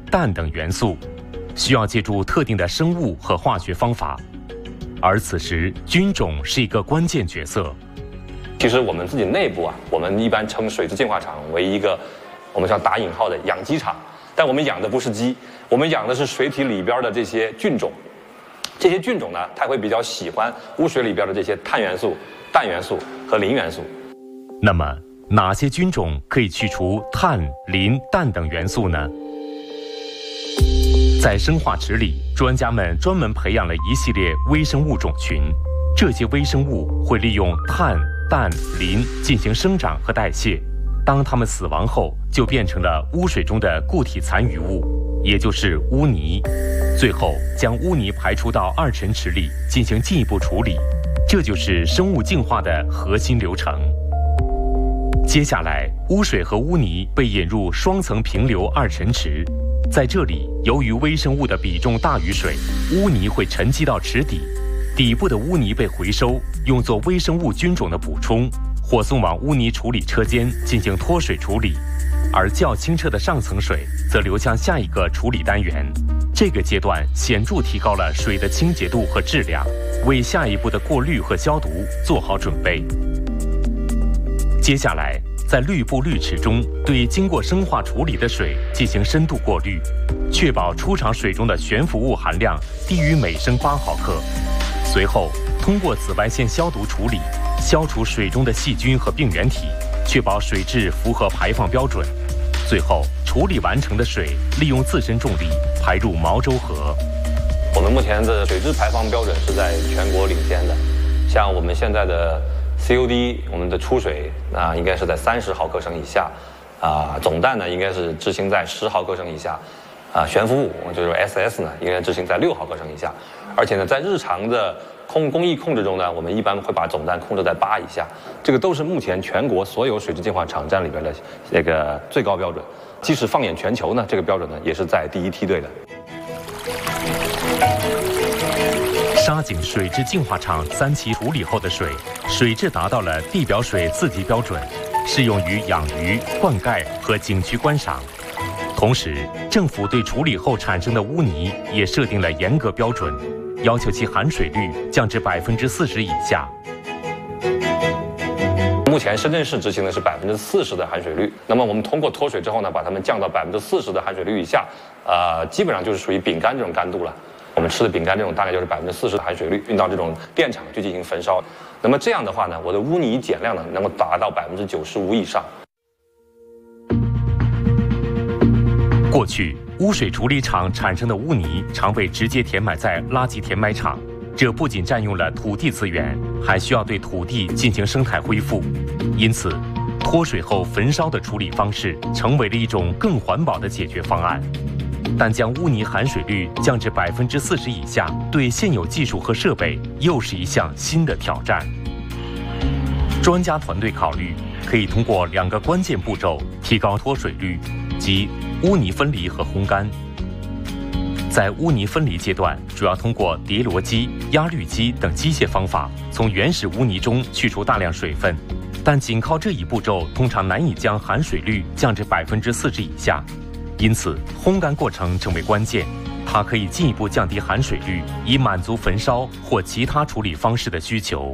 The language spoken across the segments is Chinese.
氮等元素，需要借助特定的生物和化学方法。而此时，菌种是一个关键角色。 其实我们自己内部我们一般称水质净化厂为一个我们叫打引号的养鸡场，但我们养的不是鸡，我们养的是水体里边的这些菌种。这些菌种呢，它会比较喜欢污水里边的这些碳元素、氮元素和磷元素。 那么，哪些菌种可以去除碳、磷、氮等元素呢？在生化池里，专家们专门培养了一系列微生物种群，这些微生物会利用碳、氮、磷进行生长和代谢。当它们死亡后，就变成了污水中的固体残余物，也就是污泥。最后将污泥排出到二尘池里进行进一步处理，这就是生物净化的核心流程。接下来，污水和污泥被引入双层平流二尘池，在这里，由于微生物的比重大于水，污泥会沉积到池底，底部的污泥被回收，用作微生物菌种的补充，或送往污泥处理车间进行脱水处理，而较清澈的上层水则流向下一个处理单元。这个阶段显著提高了水的清洁度和质量，为下一步的过滤和消毒做好准备。接下来，在滤布滤池中对经过生化处理的水进行深度过滤，确保出厂水中的悬浮物含量低于每升8毫克。随后，通过紫外线消毒处理，消除水中的细菌和病原体，确保水质符合排放标准。最后，处理完成的水利用自身重力排入毛洲河。 我们目前的水质排放标准是在全国领先的，像我们现在的 COD， 我们的出水应该是在30毫克升以下，总氮呢应该是执行在10毫克升以下，悬浮物就是 SS 呢应该执行在6毫克升以下，而且呢在日常的工艺控制中呢，我们一般会把总氮控制在8以下，这个都是目前全国所有水质净化厂站里边的这个最高标准。即使放眼全球呢，这个标准呢也是在第一梯队的。 沙井水质净化厂3期处理后的水，水质达到了地表水4级标准，适用于养鱼、灌溉和景区观赏。同时，政府对处理后产生的污泥也设定了严格标准，要求其含水率降至40%以下。 目前深圳市执行的是40%的含水率，那么我们通过脱水之后呢，把它们降到40%的含水率以下，基本上就是属于饼干这种干度了。我们吃的饼干这种大概就是40%的含水率，运到这种电厂去进行焚烧。那么这样的话呢，我的污泥减量呢能够达到95%以上。 过去，污水处理厂产生的污泥常被直接填埋在垃圾填埋场。这不仅占用了土地资源，还需要对土地进行生态恢复。因此，脱水后焚烧的处理方式成为了一种更环保的解决方案。但将污泥含水率降至40%以下，对现有技术和设备又是一项新的挑战。专家团队考虑，可以通过2个关键步骤提高脱水率，即污泥分离和烘干。在污泥分离阶段，主要通过叠罗机、压滤机等机械方法，从原始污泥中去除大量水分。但仅靠这一步骤，通常难以将含水率降至40%以下。因此，烘干过程成为关键，它可以进一步降低含水率，以满足焚烧或其他处理方式的需求。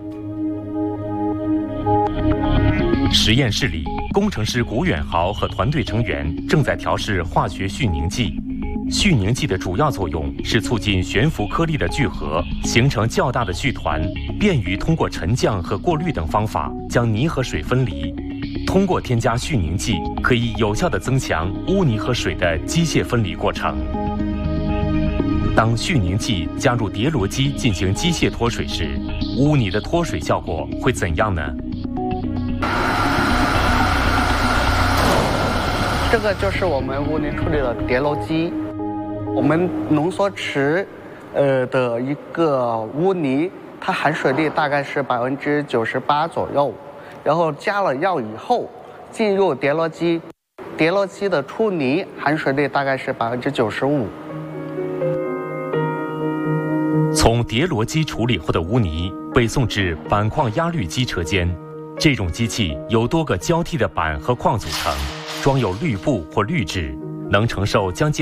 实验室里，工程师谷远豪和团队成员正在调试化学絮凝剂。絮凝剂的主要作用是促进悬浮颗粒的聚合，形成较大的絮团，便于通过沉降和过滤等方法将泥和水分离。通过添加絮凝剂，可以有效地增强污泥和水的机械分离过程。当絮凝剂加入叠罗机进行机械脱水时，污泥的脱水效果会怎样呢？ 这个就是我们污泥处理的叠罗机。我们浓缩池的一个污泥，它含水率大概是98%左右，然后加了药以后进入叠罗机，叠罗机的出泥含水率大概是95%。 从叠罗机处理后的污泥被送至板矿压滤机车间，这种机器由多个交替的板和矿组成，装有滤布或滤纸，能承受将近